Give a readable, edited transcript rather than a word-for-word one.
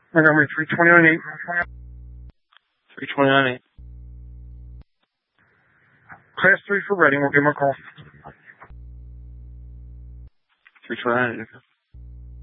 Montgomery 329.8. 329.8. Class 3 for Reading. We'll give him a call. 329.8.